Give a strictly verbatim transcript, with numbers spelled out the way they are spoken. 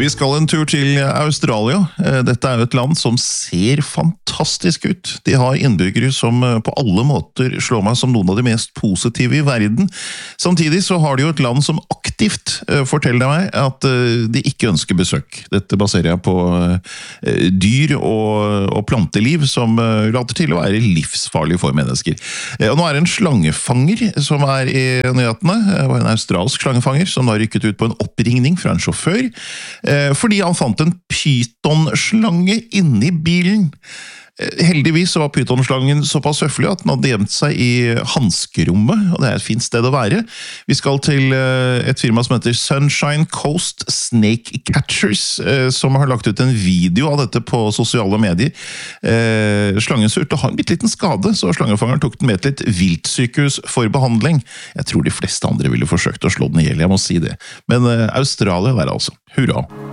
Vi skal en tur til Australia. Dette er jo et land som ser fantastisk ut. De har innbyggere som på alle måter slår meg som noen av de mest positive i verden. Samtidig så har de jo et land som aktivt forteller meg at de ikke ønsker besøk. Dette baserer jeg på dyr og, og planteliv som later til å være livsfarlig for mennesker. Og nå er det en slangefanger som er i nyhetene. Det var en australsk slangefanger som da rykket ut på en oppringning fra en sjåfør, fordi han fant en pythonslange inne i bilen. Heldigvis så var pythonslangen såpass høflig at den hadde gjemt seg i hanskerommet, og det er et fint sted å være. Vi skal til et firma som heter Sunshine Coast Snake Catchers, som har lagt ut en video av dette på sosiale medier. Slangen så ut til å ha en bitteliten skade, så slangefangeren tok den med til et viltsykehus for behandling. Jeg tror de fleste andre ville forsøkt å slå den i hjel, jeg må si det. Men Australia der altså. Hurra!